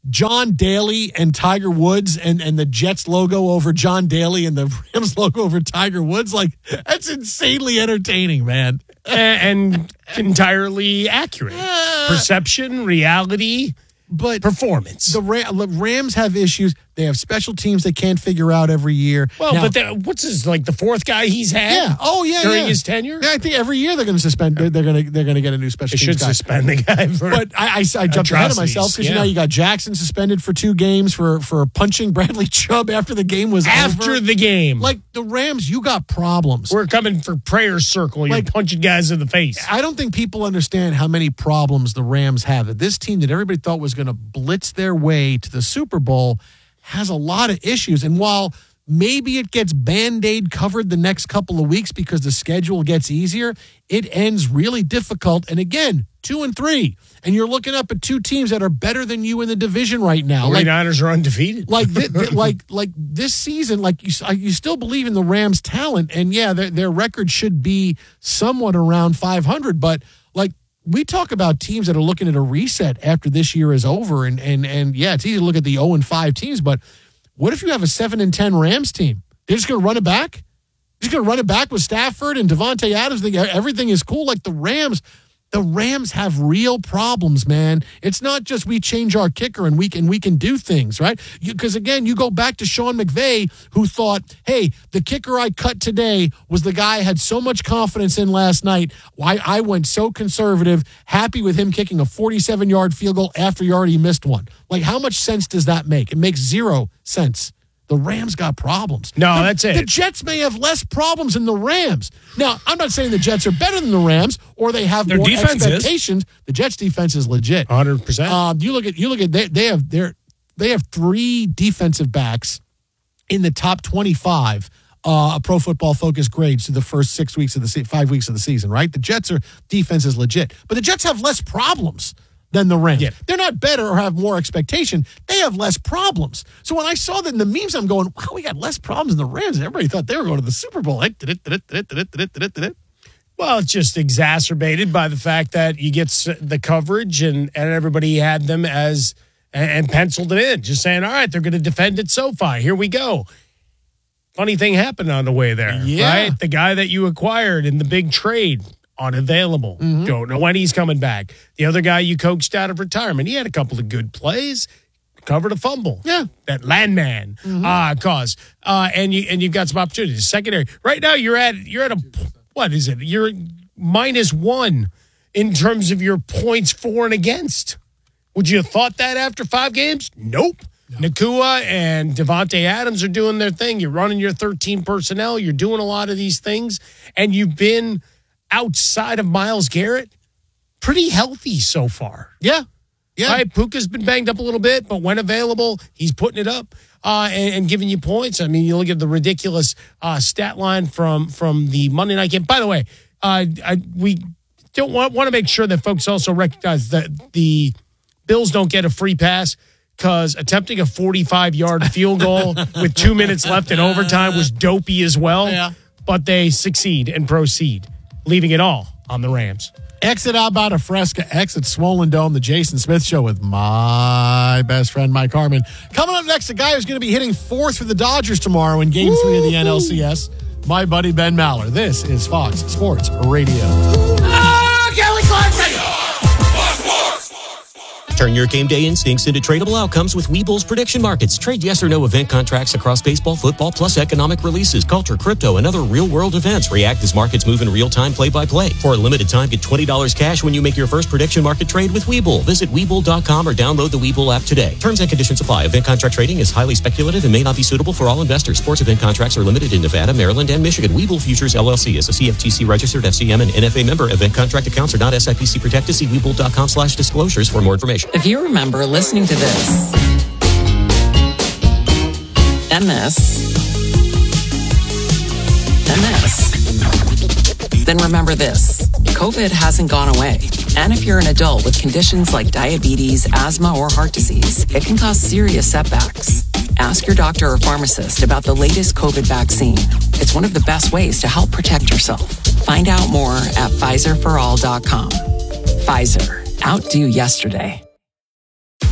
John Daly and Tiger Woods and the Jets logo over John Daly and the Rams logo over Tiger Woods. Like, that's insanely entertaining, man. And entirely accurate. Perception, reality, but performance. The Rams have issues. They have special teams they can't figure out every year. Well, now, but what's his, like the fourth guy he's had? Yeah. Oh, yeah. During his tenure? Yeah, I think every year they're going to suspend. They're going to get a new special teams guy. They should suspend the guy for. But I jumped ahead of myself because you got Jackson suspended for 2 games for punching Bradley Chubb after the game was over. After the game, like the Rams, you got problems. We're coming for prayer circle. You're punching guys in the face. I don't think people understand how many problems the Rams have. That this team that everybody thought was going to blitz their way to the Super Bowl has a lot of issues. And while maybe it gets Band-Aid covered the next couple of weeks because the schedule gets easier, it ends really difficult. And again, 2-3. And you're looking up at 2 teams that are better than you in the division right now. 49ers are undefeated. Like this season, you still believe in the Rams' talent. And yeah, their record should be somewhat around 500. But we talk about teams that are looking at a reset after this year is over, and yeah, it's easy to look at the 0-5 teams, but what if you have a 7-10 Rams team? They're just going to run it back? They're just going to run it back with Stafford and Devontae Adams? Think everything is cool? Like the Rams have real problems, man. It's not just we change our kicker and we can do things, right? Because again, you go back to Sean McVay, who thought, hey, the kicker I cut today was the guy I had so much confidence in last night. I went so conservative, happy with him kicking a 47-yard field goal after he already missed one. Like, how much sense does that make? It makes 0 sense. The Rams got problems. No, that's it. The Jets may have less problems than the Rams. Now, I'm not saying the Jets are better than the Rams or they have more expectations. The Jets' defense is legit. 100%. You look at they have 3 defensive backs in the top 25 Pro Football Focus grades through the first 5 weeks of the season. Right? The Jets' defense is legit, but the Jets have less problems than the Rams. Yeah. They're not better or have more expectation. They have less problems. So when I saw that in the memes, I'm going, wow, we got less problems than the Rams. And everybody thought they were going to the Super Bowl. Well, it's just exacerbated by the fact that you get the coverage and everybody had them as and penciled it in, just saying, all right, they're going to defend at SoFi. Here we go. Funny thing happened on the way there, right? The guy that you acquired in the big trade, unavailable. Mm-hmm. Don't know when he's coming back. The other guy you coached out of retirement, he had a couple of good plays, covered a fumble. Yeah. That landman caused. And you've got some opportunities. Secondary. Right now you're at a, what is it? You're -1 in terms of your points for and against. Would you have thought that after 5 games? Nope. No. Nakua and Devontae Adams are doing their thing. You're running your 13 personnel. You're doing a lot of these things. And you've been outside of Myles Garrett, pretty healthy so far. Yeah. Right? Puka's been banged up a little bit, but when available, he's putting it up and giving you points. I mean, you look at the ridiculous stat line from the Monday night game. By the way, we don't want to make sure that folks also recognize that the Bills don't get a free pass because attempting a 45-yard field goal with 2 minutes left in overtime was dopey as well. Yeah. But they succeed and proceed, leaving it all on the Rams. Exit Alberta Fresca, exit Swollen Dome, the Jason Smith Show with my best friend, Mike Harmon. Coming up next, a guy who's going to be hitting 4th for the Dodgers tomorrow in Game 3 of the NLCS, my buddy Ben Maller. This is Fox Sports Radio. Kelly Clarkson! Turn your game day instincts into tradable outcomes with Webull's prediction markets. Trade yes or no event contracts across baseball, football, plus economic releases, culture, crypto, and other real-world events. React as markets move in real time, play-by-play. For a limited time, get $20 cash when you make your first prediction market trade with Webull. Visit Webull.com or download the Webull app today. Terms and conditions apply. Event contract trading is highly speculative and may not be suitable for all investors. Sports event contracts are limited in Nevada, Maryland, and Michigan. Webull Futures, LLC is a CFTC registered FCM and NFA member. Event contract accounts are not SIPC protected. See Webull.com/disclosures for more information. If you remember listening to this, and this, then remember this. COVID hasn't gone away. And if you're an adult with conditions like diabetes, asthma, or heart disease, it can cause serious setbacks. Ask your doctor or pharmacist about the latest COVID vaccine. It's one of the best ways to help protect yourself. Find out more at PfizerForAll.com. Pfizer. Outdo yesterday.